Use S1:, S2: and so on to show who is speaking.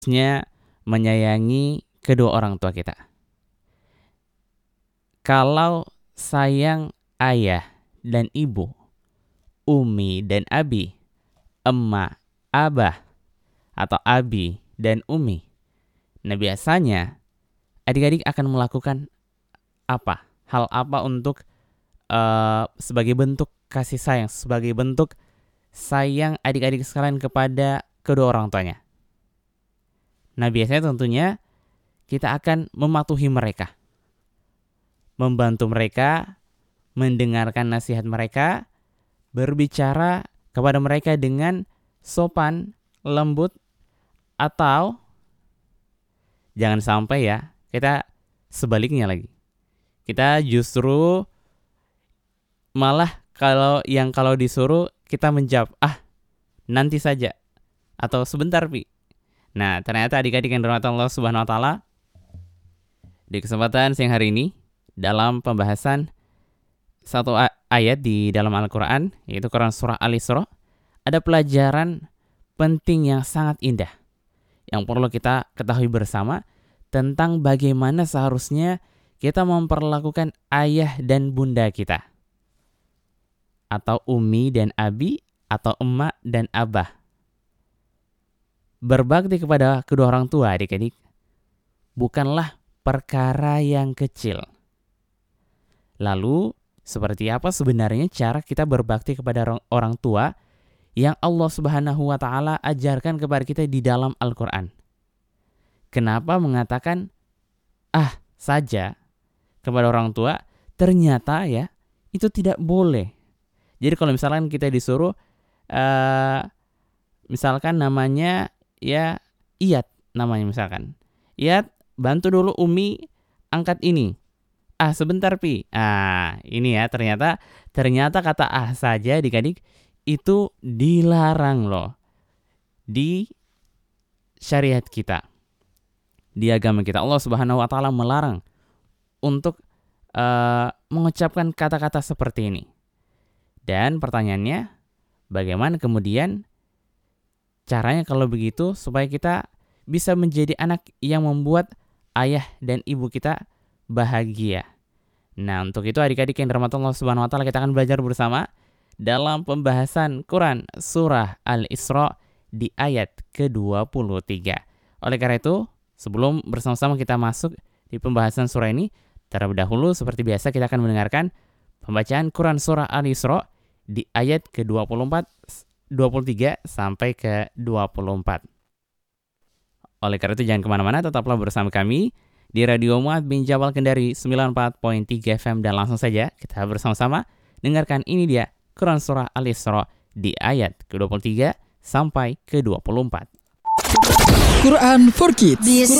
S1: menyayangi kedua orang tua kita. Kalau sayang ayah dan ibu, umi dan abi, emma, abah, atau abi dan umi, nah biasanya adik-adik akan melakukan apa? Hal apa untuk sebagai bentuk kasih sayang, sebagai bentuk sayang adik-adik sekalian kepada kedua orang tuanya? Nah biasanya tentunya kita akan mematuhi mereka, membantu mereka, mendengarkan nasihat mereka, berbicara kepada mereka dengan sopan, lembut, atau jangan sampai ya, kita sebaliknya lagi. Kita justru malah kalau disuruh kita menjawab, nanti saja, atau sebentar Pi. Nah, ternyata adik-adik yang dirahmati Allah Subhanahu wa taala, di kesempatan siang hari ini dalam pembahasan satu ayat di dalam Al-Qur'an, yaitu Quran surah Al-Isra, ada pelajaran penting yang sangat indah yang perlu kita ketahui bersama tentang bagaimana seharusnya kita memperlakukan ayah dan bunda kita, atau umi dan abi, atau emak dan abah. Berbakti kepada kedua orang tua, adik-adik, bukanlah perkara yang kecil. Lalu, seperti apa sebenarnya cara kita berbakti kepada orang tua yang Allah Subhanahu wa taala ajarkan kepada kita di dalam Al-Qur'an? Kenapa mengatakan saja kepada orang tua? Ternyata ya, itu tidak boleh. Jadi kalau misalkan kita disuruh misalkan namanya ya Iyat, namanya misalkan. Iyat, bantu dulu Umi angkat ini. Sebentar Pi. Ini ya ternyata kata saja adik-adik itu dilarang loh di syariat kita, di agama kita. Allah Subhanahu wa taala melarang untuk mengucapkan kata-kata seperti ini. Dan pertanyaannya, bagaimana kemudian caranya kalau begitu supaya kita bisa menjadi anak yang membuat ayah dan ibu kita bahagia? Nah, untuk itu adik-adik yang dirahmati Allah Subhanahu wa taala, kita akan belajar bersama dalam pembahasan Quran surah Al-Isra di ayat ke-23. Oleh karena itu, sebelum bersama-sama kita masuk di pembahasan surah ini, terlebih dahulu seperti biasa kita akan mendengarkan pembacaan Quran surah Al-Isra di ayat ke-24, 23 sampai ke-24. Oleh karena itu jangan kemana-mana, tetaplah bersama kami di Radio Mu'adz bin Jabal Kendari 94.3 FM, dan langsung saja kita bersama-sama dengarkan ini dia Quran surah Al-Isra di ayat ke-23 sampai ke-24.
S2: Quran for Kids.